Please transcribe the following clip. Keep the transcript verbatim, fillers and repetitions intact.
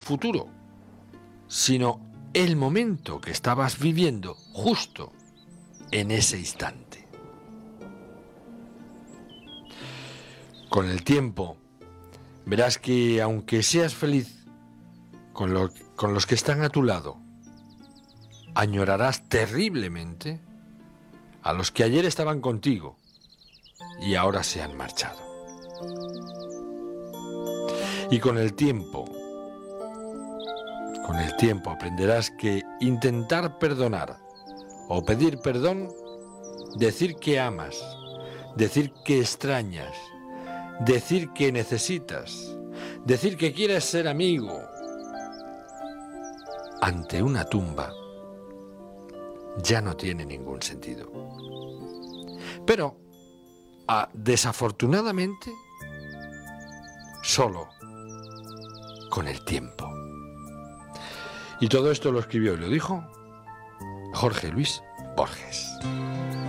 futuro, sino el momento que estabas viviendo justo en ese instante. Con el tiempo, verás que aunque seas feliz con, lo, con los que están a tu lado, añorarás terriblemente a los que ayer estaban contigo y ahora se han marchado. Y con el tiempo, con el tiempo aprenderás que intentar perdonar o pedir perdón, decir que amas, decir que extrañas, decir que necesitas, decir que quieres ser amigo, ante una tumba, ya no tiene ningún sentido. Pero, ah, desafortunadamente, solo con el tiempo. Y todo esto lo escribió y lo dijo Jorge Luis Borges.